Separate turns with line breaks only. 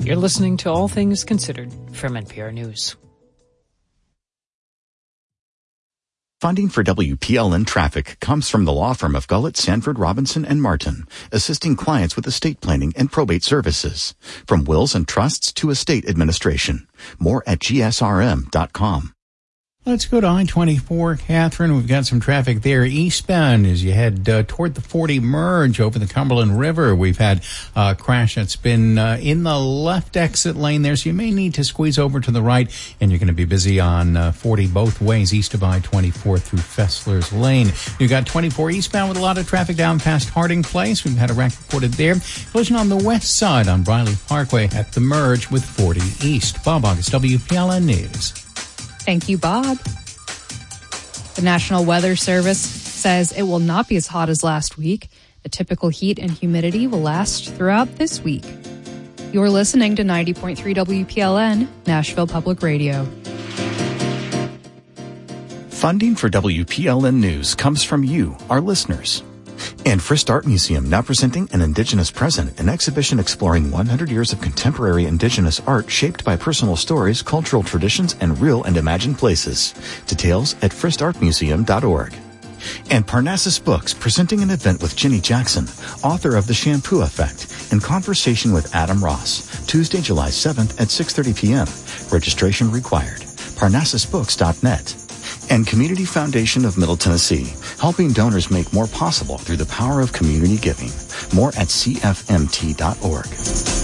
You're listening to All Things Considered from NPR News.
Funding for WPLN Traffic comes from the law firm of Gullett, Sanford, Robinson, and Martin, assisting clients with estate planning and probate services. From wills and trusts to estate administration. More at gsrm.com.
Let's go to I-24, Catherine. We've got some traffic there eastbound as you head toward the 40 merge over the Cumberland River. We've had a crash that's been in the left exit lane there, so you may need to squeeze over to the right, and you're going to be busy on 40 both ways east of I-24 through Fessler's Lane. You've got 24 eastbound with a lot of traffic down past Harding Place. We've had a wreck reported there. Collision on the west side on Briley Parkway at the merge with 40 east. Bob August, WPLN News.
Thank you, Bob. The National Weather Service says it will not be as hot as last week. The typical heat and humidity will last throughout this week. You're listening to 90.3 WPLN, Nashville Public Radio.
Funding for WPLN News comes from you, our listeners. And Frist Art Museum now presenting An Indigenous Present, an exhibition exploring 100 years of contemporary Indigenous art shaped by personal stories, cultural traditions, and real and imagined places. Details at fristartmuseum.org. And Parnassus Books presenting an event with Jenny Jackson, author of The Shampoo Effect, in conversation with Adam Ross, Tuesday, July 7th at 6:30 p.m. Registration required. parnassusbooks.net. And Community Foundation of Middle Tennessee, helping donors make more possible through the power of community giving. More at cfmt.org.